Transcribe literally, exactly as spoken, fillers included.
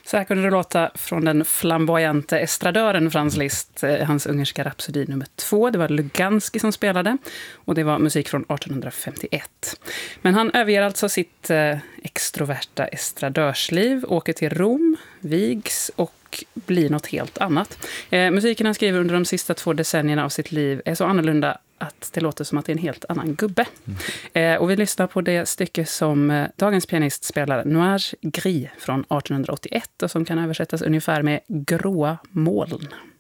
Så här kunde det låta från den flamboyante estradören Franz Liszt, hans ungerska rapsodi nummer två. Det var Luganski som spelade och det var musik från arton femtioett. Men han överger alltså sitt eh, extroverta estradörsliv, åker till Rom, vigs och blir något helt annat. Eh, musiken han skriver under de sista två decennierna av sitt liv är så annorlunda att det låter som att det är en helt annan gubbe. Mm. Eh, och vi lyssnar på det stycke som eh, dagens pianist spelar, Nuage Gris från arton åttioett, och som kan översättas ungefär med gråa moln.